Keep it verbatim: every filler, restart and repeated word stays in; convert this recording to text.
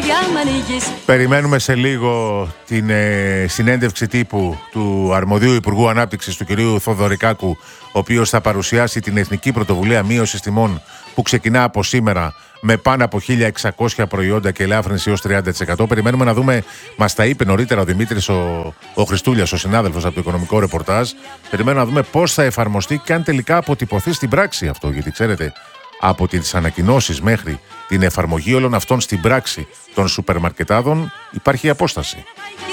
Περιμένουμε σε λίγο την ε, συνέντευξη τύπου του αρμοδίου Υπουργού Ανάπτυξης, του κυρίου Θοδωρικάκου, ο οποίος θα παρουσιάσει την Εθνική Πρωτοβουλία Μείωσης Τιμών που ξεκινά από σήμερα με πάνω από χίλια εξακόσια προϊόντα και ελάφρυνση έως τριάντα τοις εκατό. Περιμένουμε να δούμε, μας τα είπε νωρίτερα ο Δημήτρης ο, ο Χριστούλιας, ο συνάδελφος από το Οικονομικό Ρεπορτάζ. Περιμένουμε να δούμε πώς θα εφαρμοστεί και αν τελικά αποτυπωθεί στην πράξη αυτό. Γιατί ξέρετε, από τις ανακοινώσεις μέχρι την εφαρμογή όλων αυτών στην πράξη των σούπερ μαρκετάδων υπάρχει απόσταση.